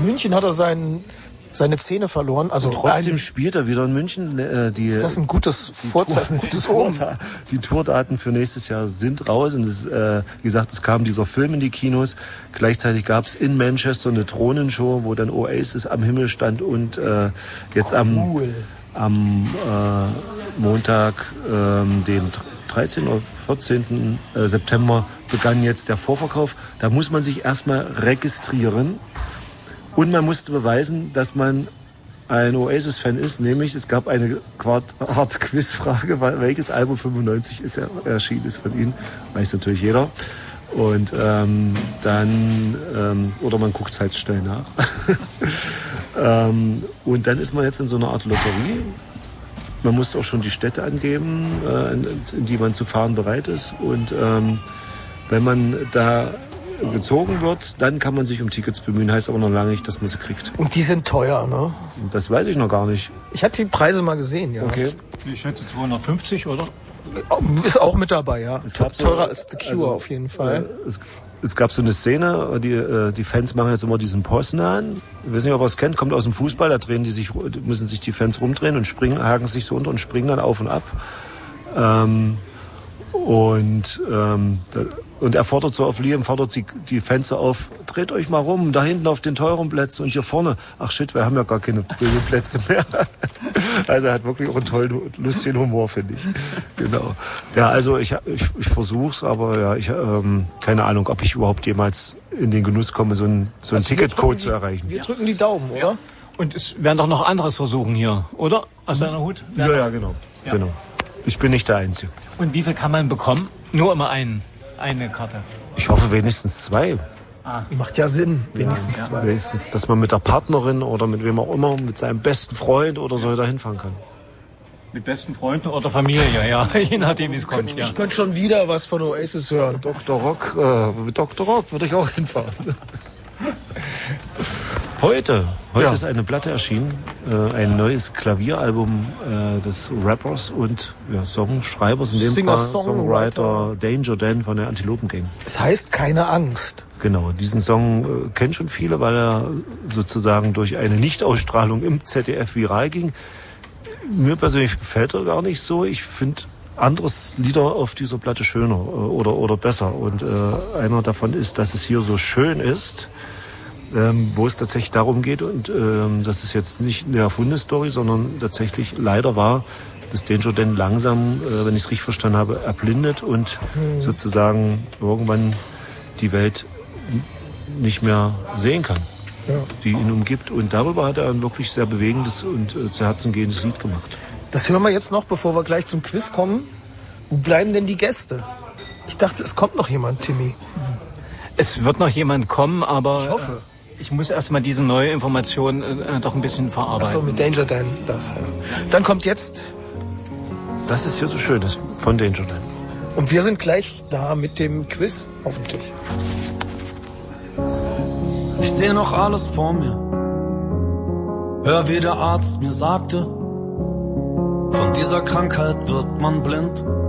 München hat er seine Zähne verloren. Also und trotzdem spielt er wieder in München. Ist das ein gutes Vorzeichen, gutes Omen? Die Tourdaten für nächstes Jahr sind raus. Und es, wie gesagt, es kam dieser Film in die Kinos. Gleichzeitig gab es in Manchester eine Drohnenshow, wo dann Oasis am Himmel stand. Und jetzt am Montag, dem 13. oder 14. September, begann jetzt der Vorverkauf. Da muss man sich erstmal registrieren. Und man musste beweisen, dass man ein Oasis-Fan ist. Nämlich, es gab eine Art Quizfrage, welches Album 95 erschienen ist von ihnen. Weiß natürlich jeder. Und dann, oder man guckt es halt schnell nach. Und dann ist man jetzt in so einer Art Lotterie. Man musste auch schon die Städte angeben, in die man zu fahren bereit ist. Und wenn man da gezogen wird, dann kann man sich um Tickets bemühen. Heißt aber noch lange nicht, dass man sie kriegt. Und die sind teuer, ne? Das weiß ich noch gar nicht. Ich hatte die Preise mal gesehen, ja. Okay. Ich schätze 250, oder? Ist auch mit dabei, ja. Es gab teurer als The Cure auf jeden Fall. Es gab so eine Szene, die Fans machen jetzt immer diesen Poznan. Ich weiß nicht, ob ihr es kennt, kommt aus dem Fußball, da müssen sich die Fans rumdrehen und haken sich so unter und springen dann auf und ab. Und er fordert so auf Liam, fordert die Fans so auf, dreht euch mal rum, da hinten auf den teuren Plätzen und hier vorne. Ach shit, wir haben ja gar keine Plätze mehr. Also er hat wirklich auch einen tollen, lustigen Humor, finde ich. Genau. Ja, also ich versuch's, aber ja, keine Ahnung, ob ich überhaupt jemals in den Genuss komme, so einen Ticketcode zu erreichen. Wir drücken die Daumen, oder? Und es werden doch noch anderes versuchen hier, oder? Aus deiner Hut? Ja, genau. Ja. Genau. Ich bin nicht der Einzige. Und wie viel kann man bekommen? Nur immer eine Karte. Ich hoffe wenigstens 2. Macht ja Sinn, wenigstens 2. Wenigstens, dass man mit der Partnerin oder mit wem auch immer, mit seinem besten Freund oder so da hinfahren kann. Mit besten Freunden oder Familie, ja. Je nachdem, wie es kommt, ja. Ich könnte schon wieder was von Oasis hören. Mit Dr. Rock würde ich auch hinfahren. Heute ist eine Platte erschienen, ein neues Klavieralbum des Rappers und Songschreibers, in dem Fall Songwriter Danger Dan von der Antilopen Gang. Es heißt Keine Angst. Genau, diesen Song kennen schon viele, weil er sozusagen durch eine Nichtausstrahlung im ZDF viral ging. Mir persönlich gefällt er gar nicht so. Ich finde anderes Lieder auf dieser Platte schöner oder besser. Und einer davon ist, dass es hier so schön ist. Wo es tatsächlich darum geht, und das ist jetzt nicht eine erfundene Story, sondern tatsächlich leider war, dass Danger Dan langsam, wenn ich es richtig verstanden habe, erblindet und sozusagen irgendwann die Welt nicht mehr sehen kann, die ihn umgibt. Und darüber hat er ein wirklich sehr bewegendes und zu Herzen gehendes Lied gemacht. Das hören wir jetzt noch, bevor wir gleich zum Quiz kommen. Wo bleiben denn die Gäste? Ich dachte, es kommt noch jemand, Timmy. Es wird noch jemand kommen, aber... Ich hoffe. Ich muss erstmal diese neue Information doch ein bisschen verarbeiten. Achso, mit Danger Dan, das. Ja. Dann kommt jetzt... Das ist hier so schön, das von Danger Dan. Und wir sind gleich da mit dem Quiz, hoffentlich. Ich sehe noch alles vor mir. Hör, wie der Arzt mir sagte, von dieser Krankheit wird man blind.